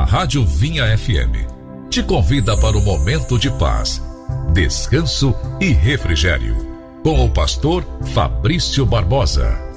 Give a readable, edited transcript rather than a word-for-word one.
Rádio Vinha FM te convida para o momento de paz, descanso e refrigério, com o pastor Fabrício Barbosa.